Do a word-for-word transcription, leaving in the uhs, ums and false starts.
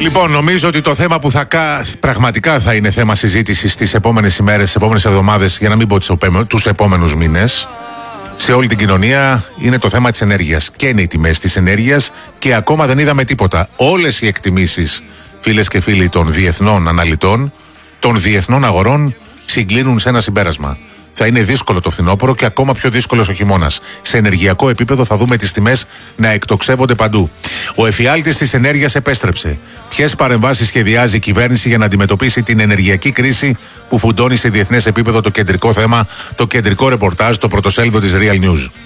Λοιπόν, νομίζω ότι το θέμα που θα κα... πραγματικά θα είναι θέμα συζήτησης τις επόμενες ημέρες, τις επόμενες εβδομάδες, για να μην πω τους επόμενους μήνες, σε όλη την κοινωνία, είναι το θέμα της ενέργειας. Και είναι οι τιμές της ενέργειας και ακόμα δεν είδαμε τίποτα. Όλες οι εκτιμήσεις, φίλες και φίλοι των διεθνών αναλυτών, των διεθνών αγορών, συγκλίνουν σε ένα συμπέρασμα. Θα είναι δύσκολο το φθινόπωρο και ακόμα πιο δύσκολος ο χειμώνας. Σε ενεργειακό επίπεδο θα δούμε τις τιμές να εκτοξεύονται παντού. Ο εφιάλτης της ενέργειας επέστρεψε. Ποιες παρεμβάσεις σχεδιάζει η κυβέρνηση για να αντιμετωπίσει την ενεργειακή κρίση που φουντώνει σε διεθνές επίπεδο το κεντρικό θέμα, το κεντρικό ρεπορτάζ, το πρωτοσέλιδο της Real News.